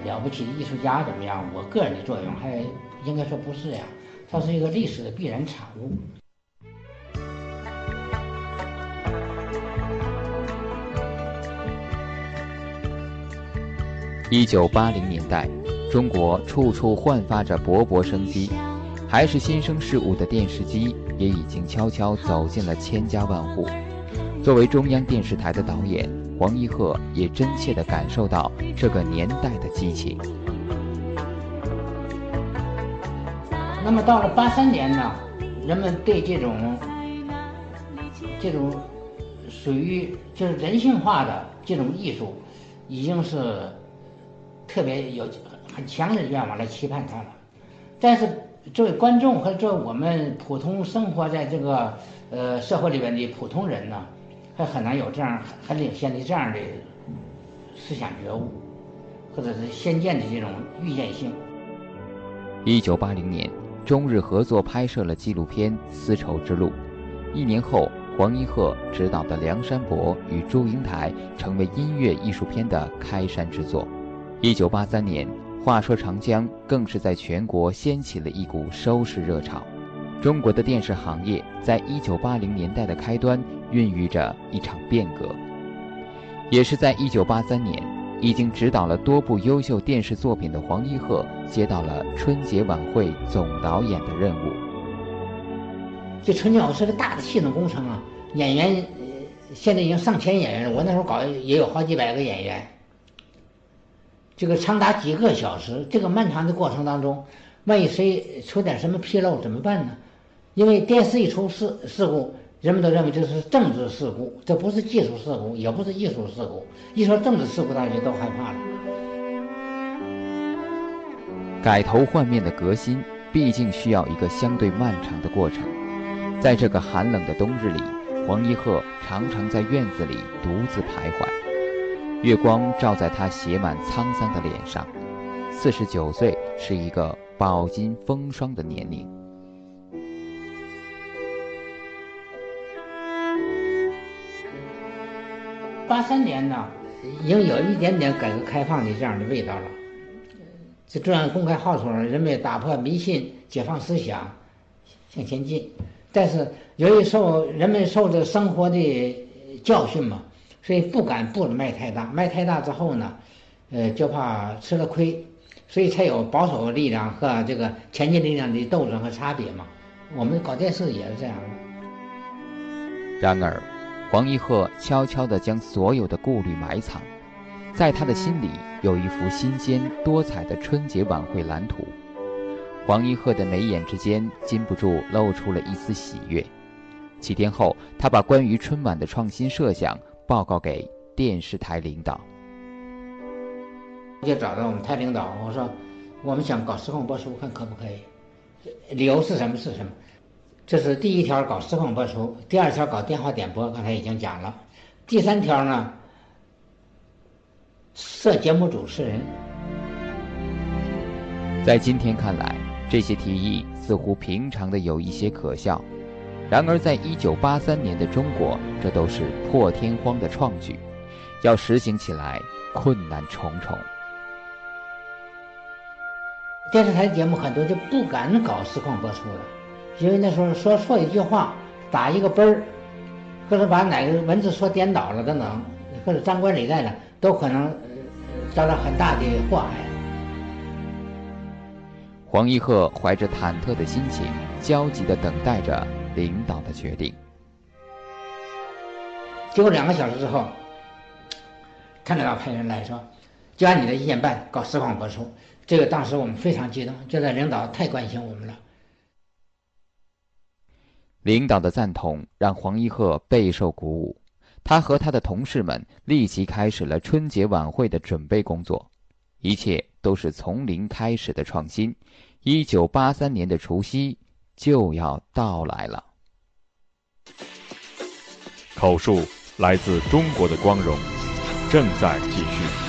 了不起的艺术家怎么样？我个人的作用还应该说不是呀，它是一个历史的必然产物。 1980年代，中国处处焕发着勃勃生机，还是新生事物的电视机也已经悄悄走进了千家万户。作为中央电视台的导演，黄一鹤也真切地感受到这个年代的激情。 那么到了83年呢，人们对这种属于就是人性化的这种艺术，已经是特别有很强烈的愿望来期盼它了。但是作为观众和作为我们普通生活在这个社会里边的普通人呢，还很难有这样很领先的这样的思想觉悟，或者是先见的这种预见性。 1980年，中日合作拍摄了纪录片《丝绸之路》。1年后，黄一鹤执导的《梁山伯与祝英台》成为音乐艺术片的开山之作。1983年，《话说长江》更是在全国掀起了一股收视热潮。中国的电视行业在1980年代的开端孕育着一场变革。也是在1983年，已经执导了多部优秀电视作品的黄一鹤接到了春节晚会总导演的任务。 这春节晚会是个大的系统工程啊，演员现在已经上千演员了，我那时候搞也有好几百个演员，这个长达几个小时，这个漫长的过程当中，万一谁出点什么纰漏怎么办呢？因为电视一出事故，人们都认为这是政治事故，这不是技术事故，也不是艺术事故。一说政治事故，大家都害怕了。 改头换面的革新，毕竟需要一个相对漫长的过程。在这个寒冷的冬日里，黄一鹤常常在院子里独自徘徊，月光照在他写满沧桑的脸上。49岁是一个饱经风霜的年龄。 83年呢，已经有一点点改革开放的这样的味道了。这中央公开号召人们打破迷信，解放思想，向前进。但是由于人们受着生活的教训嘛，所以不敢步子迈太大，迈太大之后呢，就怕吃了亏，所以才有保守力量和这个前进力量的斗争和差别嘛。我们搞电视也是这样的。 然而，黄一鹤悄悄地将所有的顾虑埋藏，在他的心里有一幅新鲜多彩的春节晚会蓝图。黄一鹤的眉眼之间禁不住露出了一丝喜悦。几天后，他把关于春晚的创新设想报告给电视台领导。 我就找到我们台领导，我说我们想搞实况播出，看可不可以？理由是什么？这是第一条，搞实况播出；第二条，搞电话点播，刚才已经讲了；第三条呢，设节目主持人。 在今天看来，这些提议似乎平常的有一些可笑，然而在1983年的中国，这都是破天荒的创举，要实行起来困难重重。 电视台节目很多就不敢搞实况播出了，因为那时候说错一句话，打一个奔儿，或者把哪个文字说颠倒了等等，或者张冠李戴了，都可能遭到很大的祸害。 黄一鹤怀着忐忑的心情，焦急地等待着领导的决定。 结果2个小时之后，看领导派人来说，就按你的意见办，搞实况播出。这个当时我们非常激动，觉得领导太关心我们了。 领导的赞同让黄一鹤备受鼓舞，他和他的同事们立即开始了春节晚会的准备工作，一切都是从零开始的创新。1983年的除夕就要到来了。 口述来自中国的光荣，正在继续。